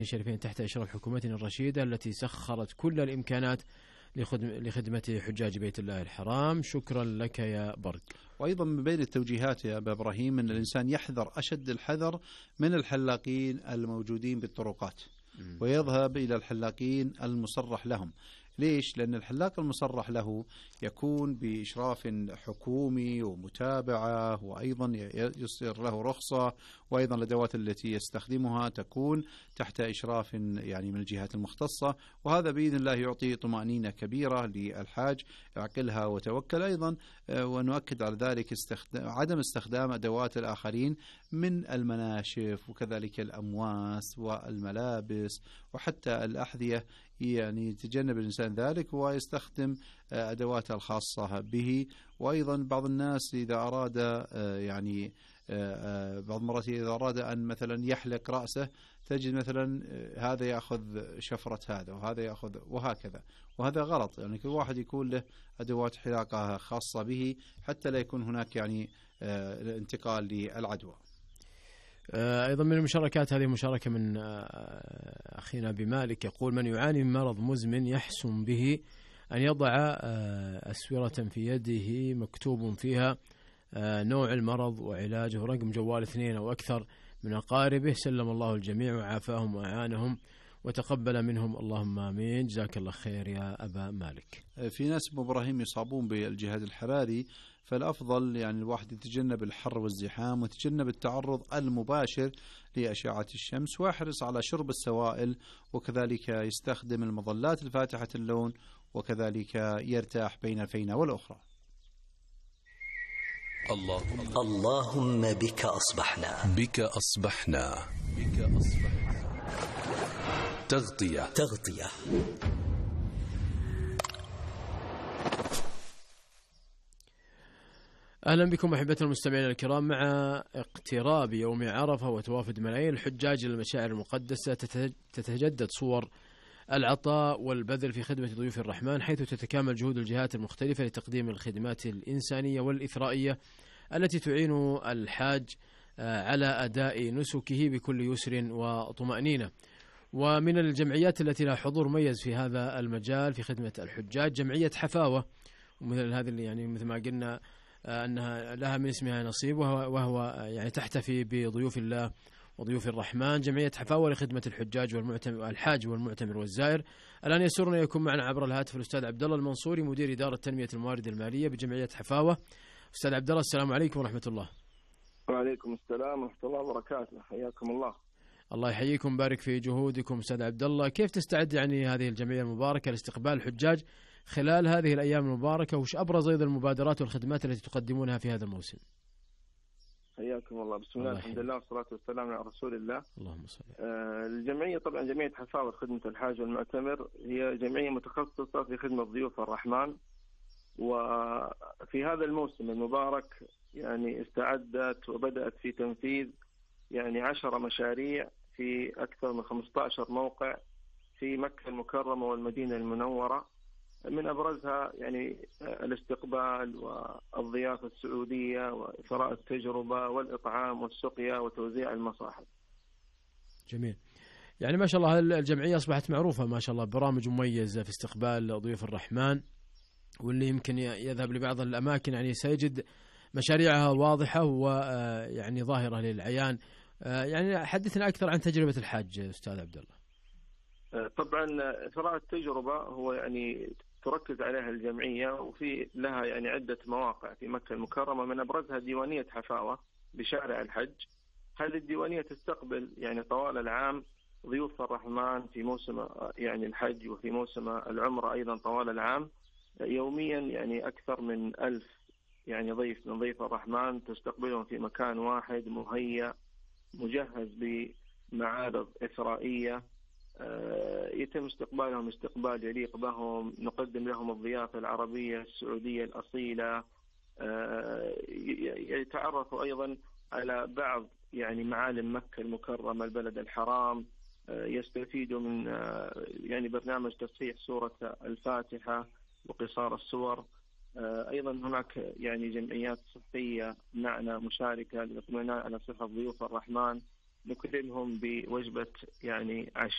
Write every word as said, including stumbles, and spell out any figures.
الشريفين تحت إشراف حكومتنا الرشيدة التي سخرت كل الإمكانات لخدمة حجاج بيت الله الحرام. شكرا لك يا برق. وأيضا من بين التوجيهات يا أبا إبراهيم أن الإنسان يحذر أشد الحذر من الحلاقين الموجودين بالطرقات ويذهب إلى الحلاقين المصرح لهم. ليش؟ لأن الحلاق المصرح له يكون بإشراف حكومي ومتابعة، وأيضا يصير له رخصة، وأيضا الأدوات التي يستخدمها تكون تحت إشراف يعني من الجهات المختصة، وهذا بإذن الله يعطي طمأنينة كبيرة للحاج. اعقلها وتوكل. أيضا ونؤكد على ذلك استخدام عدم استخدام أدوات الآخرين من المناشف وكذلك الأمواس والملابس وحتى الأحذية، يعني يتجنب الإنسان ذلك ويستخدم أدواته الخاصة به. وأيضا بعض الناس إذا أراد يعني بعض المرات إذا أراد أن مثلا يحلق رأسه تجد مثلا هذا يأخذ شفرة هذا وهذا يأخذ وهكذا، وهذا غلط. يعني كل واحد يكون له أدوات حلاقة خاصة به حتى لا يكون هناك يعني انتقال للعدوى. أيضا من المشاركات، هذه مشاركة من أخينا بمالك يقول: من يعاني من مرض مزمن يحسن به أن يضع أسورة في يده مكتوب فيها نوع المرض وعلاجه، رقم جوال اثنين أو أكثر من أقاربه، سلم الله الجميع وعافاهم وأعانهم وتقبل منهم، اللهم آمين. جزاك الله خير يا أبا مالك. في ناس إبراهيم يصابون بالجهاز الحراري، فالأفضل يعني الواحد يتجنب الحر والزحام ويتجنب التعرض المباشر لأشعة الشمس، ويحرص على شرب السوائل، وكذلك يستخدم المظلات الفاتحة اللون، وكذلك يرتاح بين الفينة والأخرى. اللهم اللهم بك أصبحنا بك أصبحنا بك أصبحنا تغطية تغطية أهلا بكم أحبة المستمعين الكرام. مع اقتراب يوم عرفة وتوافد ملايين الحجاج للمشاعر المقدسة، تتجدد صور العطاء والبذل في خدمة ضيوف الرحمن، حيث تتكامل جهود الجهات المختلفة لتقديم الخدمات الإنسانية والإثرائية التي تعين الحاج على أداء نسكه بكل يسر وطمأنينة. ومن الجمعيات التي لها حضور مميز في هذا المجال في خدمة الحجاج جمعية حفاوة، ومثل هذه اللي يعني مثل ما قلنا أنها لها من اسمها نصيب، وهو, وهو يعني تحتفي بضيوف الله وضيوف الرحمن. جمعية حفاوة لخدمة الحجاج والمعتمر الحاج والمعتمر والزائر. الآن يسرنا يكون معنا عبر الهاتف الأستاذ عبد الله المنصوري، مدير إدارة تنمية الموارد المالية بجمعية حفاوة. أستاذ عبد الله، السلام عليكم ورحمة الله. وعليكم السلام ورحمة الله وبركاته، حياكم الله. الله يحييكم، بارك في جهودكم أستاذ عبد الله. كيف تستعد يعني هذه الجمعية المباركة لاستقبال الحجاج خلال هذه الأيام المباركة، وش أبرز أيضا المبادرات والخدمات التي تقدمونها في هذا الموسم؟ حياكم الله. بسم الله الحمد لله والصلاة والسلام على رسول الله. اللهم صل. آه الجمعية طبعا جمعية حفاوة خدمة الحاج والمعتمر هي جمعية متخصصة في خدمة ضيوف الرحمن، وفي هذا الموسم المبارك يعني استعدت وبدأت في تنفيذ يعني عشر مشاريع في أكثر من خمسة عشر موقع في مكة المكرمة والمدينة المنورة. من أبرزها يعني الاستقبال والضيافة السعودية وإثراء التجربة والإطعام والسقيا وتوزيع المصاحف. جميل. يعني ما شاء الله الجمعية أصبحت معروفة ما شاء الله برامج مميزة في استقبال ضيوف الرحمن، واللي يمكن يذهب لبعض الأماكن يعني سيجد مشاريعها واضحة ويعني ظاهرة للعيان. يعني حدثنا أكثر عن تجربة الحاج أستاذ عبد الله. طبعا إثراء التجربة هو يعني تركز عليها الجمعية، وفي لها يعني عدة مواقع في مكة المكرمة، من أبرزها ديوانية حفاوة بشارع الحج. هذه الديوانية تستقبل يعني طوال العام ضيوف الرحمن في موسم يعني الحج وفي موسم العمرة أيضا طوال العام، يوميا يعني أكثر من ألف يعني ضيف من ضيف الرحمن تستقبلهم في مكان واحد مهيأ مجهز بمعارض إثرائية، يتم استقبالهم استقبال يليق بهم، نقدم لهم الضيافة العربية السعودية الأصيلة، يتعرفوا أيضا على بعض يعني معالم مكة المكرمة البلد الحرام، يستفيدوا من يعني برنامج تصحيح سورة الفاتحة وقصار السور. أيضا هناك يعني جمعيات صحية معنا مشاركة للاطمئنان على صحة ضيوف الرحمن، نكرمهم بوجبة يعني عشاء